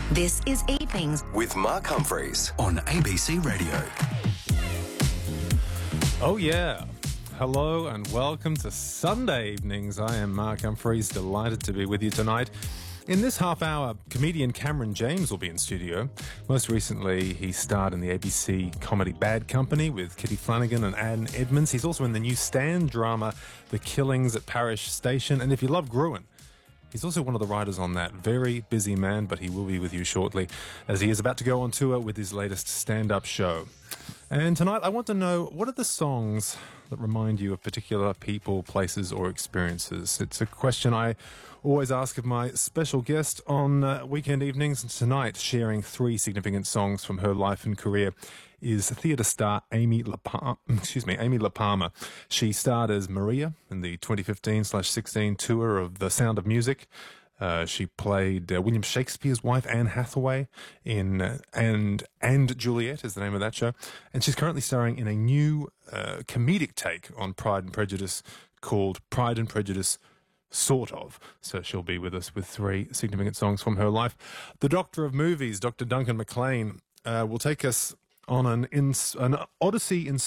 This is Evenings with Mark Humphreys on ABC Radio. Oh yeah. Hello and welcome to Sunday Evenings. I am Mark Humphreys, delighted to be with you tonight. In this half hour, comedian Cameron James will be in studio. Most recently, he starred in the ABC comedy Bad Company with Kitty Flanagan and Anne Edmonds. He's also in the new stand drama The Killings at Parish Station. And if you love Gruen, he's also one of the writers on that. Very busy man, but he will be with you shortly as he is about to go on tour with his latest stand-up show. And tonight I want to know, what are the songs that remind you of particular people, places or experiences? It's a question I always ask of my special guest on weekend evenings, and tonight sharing three significant songs from her life and career is theatre star Amy La Palmer. She starred as Maria in the 2015/16 tour of The Sound of Music. She played William Shakespeare's wife, Anne Hathaway, in and Juliet is the name of that show. And she's currently starring in a new comedic take on Pride and Prejudice called Pride and Prejudice Sort Of. So she'll be with us with three significant songs from her life. The Doctor of Movies, Dr. Duncan McLean, will take us on an odyssey in